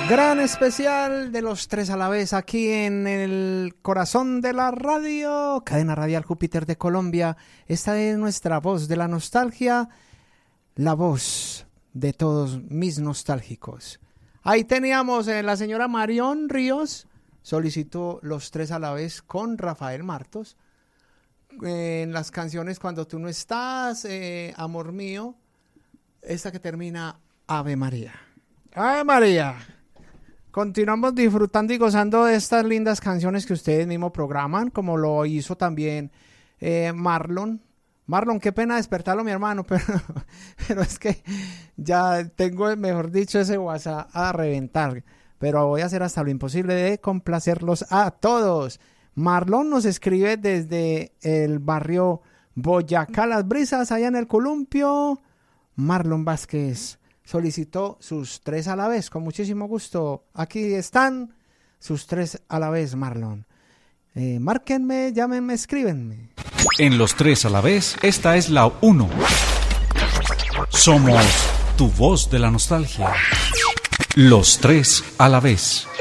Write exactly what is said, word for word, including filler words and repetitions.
Gran especial de los tres a la vez aquí en el corazón de la radio, cadena radial Júpiter de Colombia. Esta es nuestra voz de la nostalgia, la voz de todos mis nostálgicos. Ahí teníamos eh, la señora Marión Ríos, solicitó los tres a la vez con Rafael Martos. Eh, en las canciones Cuando tú no estás, eh, Amor mío, esta que termina Ave María. Ave María. Continuamos disfrutando y gozando de estas lindas canciones que ustedes mismos programan, como lo hizo también eh, Marlon. Marlon, qué pena despertarlo, mi hermano, pero, pero es que ya tengo, mejor dicho, ese WhatsApp a reventar. Pero voy a hacer hasta lo imposible de complacerlos a todos. Marlon nos escribe desde el barrio Boyacá, Las Brisas, allá en el Columpio. Marlon Vázquez solicitó sus tres a la vez, con muchísimo gusto. Aquí están sus tres a la vez, Marlon. Eh, márquenme, llámenme, escríbenme. En los tres a la vez, esta es la uno. Somos tu voz de la nostalgia. Los tres a la vez.